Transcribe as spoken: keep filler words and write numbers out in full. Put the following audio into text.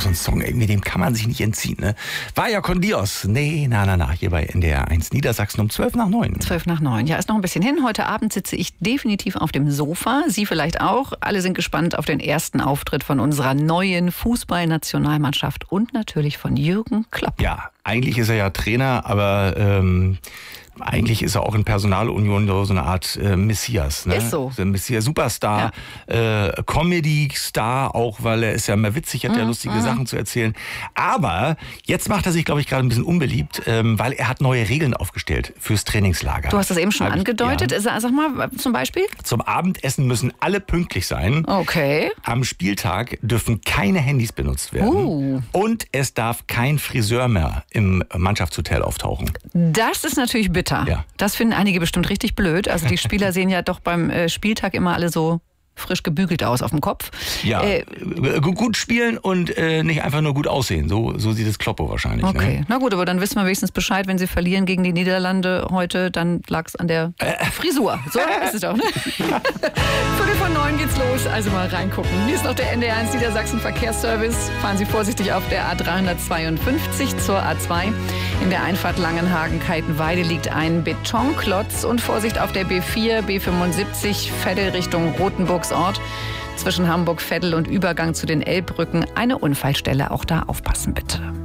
so ein Song, irgendwie, dem kann man sich nicht entziehen. Ne? Vaya con Dios. Nee, na, na, na. Hier bei N D R eins Niedersachsen um zwölf nach neun. zwölf nach neun. Ja, ist noch ein bisschen hin. Heute Abend sitze ich definitiv auf dem Sofa. Sie vielleicht auch. Alle sind gespannt auf den ersten Auftritt von unserer neuen Fußballnationalmannschaft und natürlich von Jürgen Klopp. Ja, eigentlich ist er ja Trainer, aber ähm, eigentlich ist er auch in Personalunion so eine Art äh, Messias. Ne? Ist so. so ein Messias, Superstar, ja. äh, Comedy-Star auch, weil er ist ja immer witzig, hat ja lustige mhm. Sachen zu erzählen. Aber jetzt macht er sich, glaube ich, gerade ein bisschen unbeliebt, ähm, weil er hat neue Regeln aufgestellt fürs Trainingslager. Du hast das eben schon Hab angedeutet. Ich, ja. Sag mal zum Beispiel. Zum Abendessen müssen alle pünktlich sein. Okay. Am Spieltag dürfen keine Handys benutzt werden. Uh. Und es darf kein Friseur mehr im Mannschaftshotel auftauchen. Das ist natürlich bitter. Ja. Das finden einige bestimmt richtig blöd. Also die Spieler sehen ja doch beim äh, Spieltag immer alle so frisch gebügelt aus auf dem Kopf. Ja, äh, gut spielen und äh, nicht einfach nur gut aussehen. So, so sieht es Kloppo wahrscheinlich. Okay, Ne? na gut, aber dann wissen wir wenigstens Bescheid, wenn sie verlieren gegen die Niederlande heute, dann lag es an der äh. Frisur. So ist es doch, ne? Viertel von neun geht's los, also mal reingucken. Hier ist noch der N D R eins Niedersachsen Verkehrsservice. Fahren Sie vorsichtig auf der A dreihundertzweiundfünfzig zur A zwei. In der Einfahrt Langenhagen-Kaltenweide liegt ein Betonklotz und Vorsicht auf der B vier, B fünfundsiebzig, Veddel Richtung Rothenburgsort. Zwischen Hamburg-Veddel und Übergang zu den Elbbrücken eine Unfallstelle. Auch da aufpassen bitte.